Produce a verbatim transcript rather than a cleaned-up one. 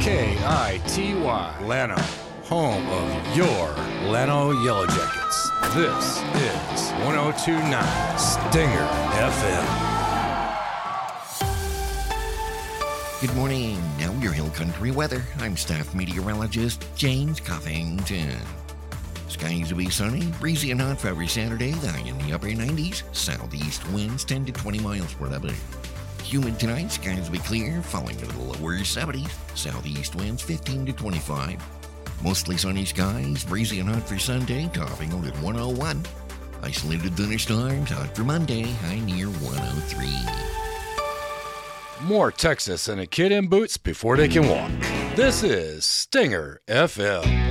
K I T Y, Llano, home of your Llano Yellow Jackets. This is one oh two point nine Stinger F M. Good morning. Now your Hill Country weather. I'm staff meteorologist James Covington. Skies will be sunny, breezy and hot for every Saturday, the high in the upper nineties. Southeast winds ten to twenty miles per hour. Humid tonight, skies will be clear, falling to the lower seventies. Southeast winds fifteen to twenty-five. Mostly sunny skies, breezy and hot for Sunday, topping out at one oh one. Isolated thunderstorms, hot for Monday, high near one oh three. More Texas and a kid in boots before they can walk. This is Stinger F M.